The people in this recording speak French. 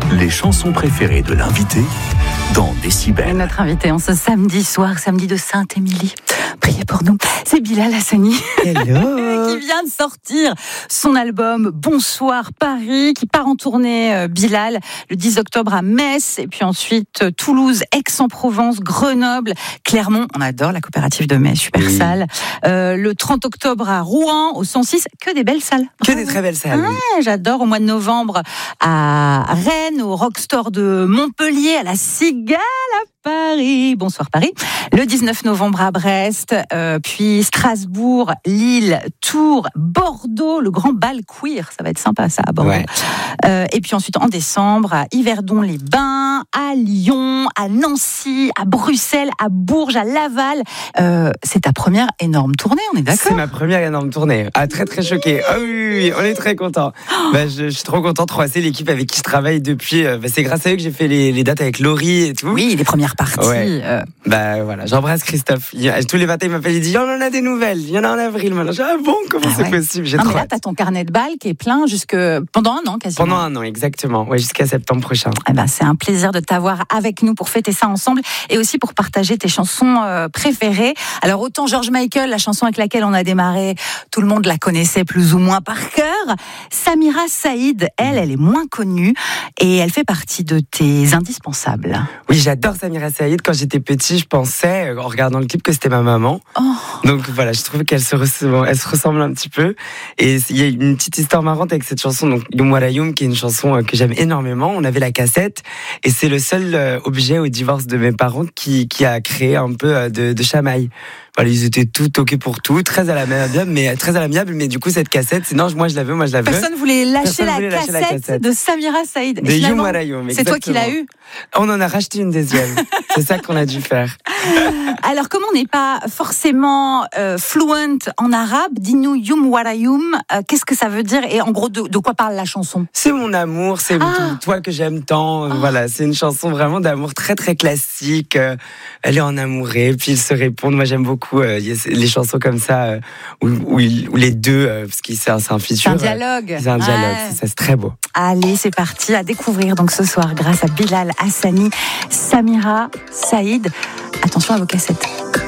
les chansons préférées de l'invité dans Décibel. Et notre invité en ce samedi soir, samedi de Sainte-Émilie, priez pour nous, c'est Bilal Hassani. Hello. Qui vient de sortir son album Bonsoir Paris, qui part en tournée, Bilal, le 10 octobre à Metz, et puis ensuite Toulouse, Aix-en-Provence, Grenoble, Clermont, on adore la coopérative de Metz, super salle, le 30 octobre à Rouen, au 106, que des belles salles. Que des très belles salles. Ouais, j'adore, au mois de novembre à Rennes, au Rockstore de Montpellier, à la Cigale à Paris, Bonsoir Paris, le 19 novembre à Brest, puis Strasbourg, Lille, Tours, Bordeaux, le grand bal queer, ça va être sympa ça à Bordeaux. Ouais. Et puis ensuite en décembre à Yverdon-les-Bains, à Lyon, à Nancy, à Bruxelles, à Bourges, à Laval. C'est ta première énorme tournée, on est d'accord ? C'est ma première énorme tournée. Ah, très très choqué. Ah oui, on est très contents. Je suis trop content de croiser l'équipe avec qui je travaille depuis. C'est grâce à eux que j'ai fait les dates avec Laurie et tout. Oui, les premières parties. Ouais. Voilà, j'embrasse Christophe. Tous les matins, il m'appelle, il dit, on en a des nouvelles. Il y en a en avril maintenant. Je dis, ah bon, comment c'est possible ? J'ai non, trop mais là, hâte. t'as ton carnet de balles qui est plein pendant un an quasiment. Pendant un an, exactement. Ouais, jusqu'à septembre prochain. C'est un plaisir de t'avoir avec nous pour fêter ça ensemble et aussi pour partager tes chansons préférées. Alors autant George Michael, la chanson avec laquelle on a démarré, tout le monde la connaissait plus ou moins par cœur. Samira Saïd, elle est moins connue et elle fait partie de tes indispensables. Oui, j'adore Samira Saïd. Quand j'étais petit, je pensais, en regardant le clip, que c'était ma maman. Donc voilà, je trouve qu'elle se ressemble un petit peu. Et il y a une petite histoire marrante avec cette chanson, donc Youm Wara Youm, qui est une chanson que j'aime énormément. On avait la cassette et c'est le seul objet au divorce de mes parents qui a créé un peu de chamaille. Voilà, ils étaient tout ok pour tout, très à l'amiable, mais du coup cette cassette, moi je la veux. Personne voulait lâcher la cassette de Samira Saïd. De Youm Wara Youm, c'est toi qui l'as eu. On en a racheté une deuxième. C'est ça qu'on a dû faire. Alors, comme on n'est pas forcément fluent en arabe, dis-nous Youm Wara Youm, qu'est-ce que ça veut dire et en gros de quoi parle la chanson ? C'est mon amour, c'est toi que j'aime tant. Voilà, c'est une chanson vraiment d'amour très très classique. Elle est en amourée, puis ils se répondent. Moi j'aime beaucoup les chansons comme ça où les deux, parce que c'est un feature. C'est un dialogue. C'est un dialogue, c'est très beau. Allez, c'est parti à découvrir donc ce soir grâce à Bilal Hassani, Samira Saïd. Attention à vos cassettes.